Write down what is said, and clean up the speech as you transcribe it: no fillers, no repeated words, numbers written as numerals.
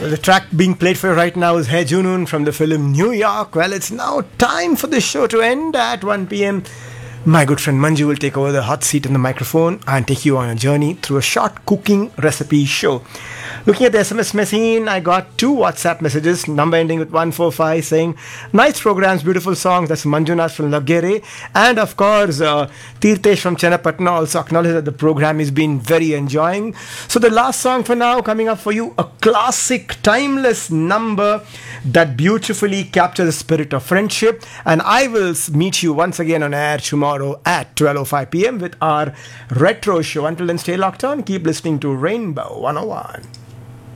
Well, the track being played for you right now is Hai Junoon from the film New York. Well, it's now time for the show to end at 1 p.m. My good friend Manju will take over the hot seat in the microphone and take you on a journey through a short cooking recipe show. Looking at the SMS machine, I got 2 WhatsApp messages, number ending with 145, saying, nice programs, beautiful songs. That's Manjunath from Lagere. And of course, Tirtesh from Chennapatna also acknowledged that the program has been very enjoying. So the last song for now, coming up for you, a classic, timeless number that beautifully captures the spirit of friendship. And I will meet you once again on air tomorrow at 12:05 p.m. with our retro show. Until then, stay locked on. Keep listening to Rainbow 101.